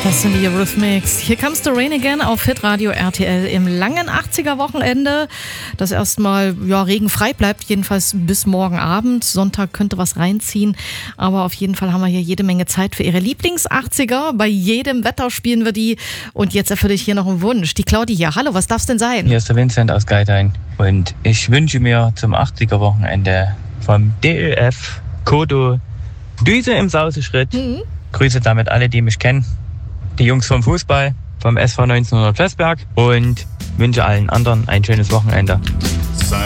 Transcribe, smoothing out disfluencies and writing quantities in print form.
Das sind die Eurythmics. Here Comes the Rain Again auf Hitradio RTL im langen 80er-Wochenende, das erstmal regenfrei bleibt, jedenfalls bis morgen Abend. Sonntag könnte was reinziehen, aber auf jeden Fall haben wir hier jede Menge Zeit für Ihre Lieblings-80er. Bei jedem Wetter spielen wir die und jetzt erfülle ich hier noch einen Wunsch. Die Claudi hier. Hallo, was darf's denn sein? Hier ist der Vincent aus Geithain und ich wünsche mir zum 80er-Wochenende vom DÖF Kodo Düse im Sauseschritt. Grüße damit alle, die mich kennen. Die Jungs vom Fußball, vom SV 1900 Vestberg und wünsche allen anderen ein schönes Wochenende.